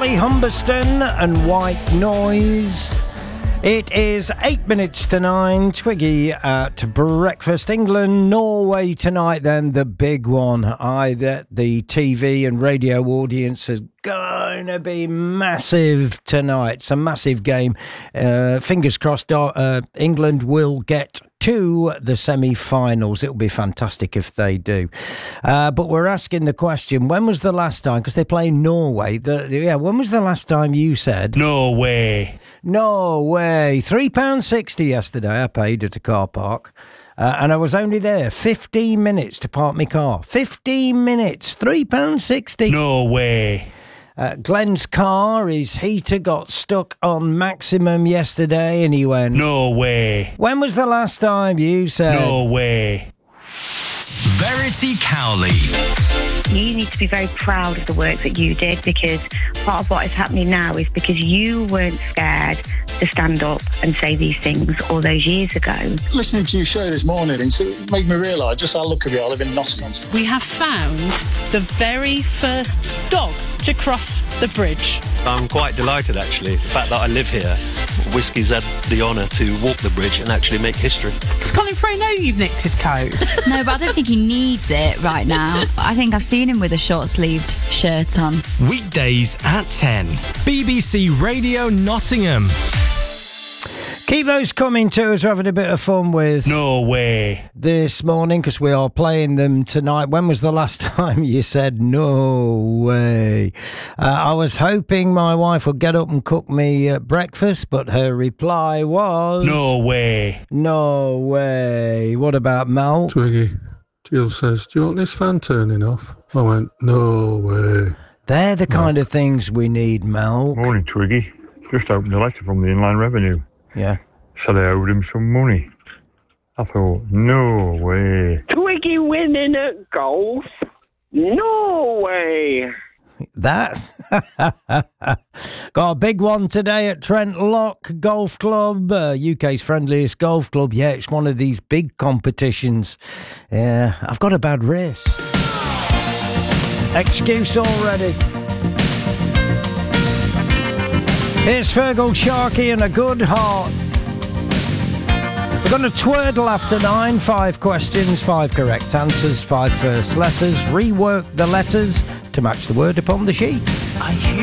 Holly Humberston and White Noise. It is 8 minutes to 9. Twiggy at breakfast. England, Norway tonight, then the big one. The TV and radio audience is going to be massive tonight. It's a massive game. Fingers crossed England will get to the semi-finals. It'll be fantastic if they do. But we're asking the question, when was the last time, because they play Norway, when was the last time you said Norway? Norway. £3.60 yesterday I paid at a car park. And I was only there 15 minutes to park my car. 15 minutes, £3.60. Norway. Glenn's car, his heater got stuck on maximum yesterday and he went, Norway. When was the last time you said Norway? Verity Cowley. You need to be very proud of the work that you did, because part of what is happening now is because you weren't scared to stand up and say these things all those years ago. Listening to your show this morning, it made me realise just how lucky we are living in Nottingham. We have found the very first dog to cross the bridge. I'm quite delighted, actually. The fact that I live here, Whiskey's had the honour to walk the bridge and actually make history. Does Colin Frey know you've nicked his coat? No, but I don't think he needs it right now. I think I've seen him with a short-sleeved shirt on. Weekdays at 10. BBC Radio Nottingham. Keep those coming to us. We're having a bit of fun with Norway this morning because we are playing them tonight. When was the last time you said no way? I was hoping my wife would get up and cook me breakfast, but her reply was Norway. No way. What about Mel? Twiggy, Jill says, do you want this fan turning off? I went, no way. They're the kind of things we need, Mel. Morning, Twiggy. Just opened a letter from the Inland Revenue. Yeah. Said I owed him some money. I thought, no way. Twiggy winning at golf? No way. That got a big one today at Trent Lock Golf Club, UK's friendliest golf club. Yeah, it's one of these big competitions. Yeah, I've got a bad wrist. Excuse already. Here's Fergal Sharkey and A Good Heart. We're going to twirl after 9. 5 questions, 5 correct answers, 5 first letters. Rework the letters to match the word upon the sheet.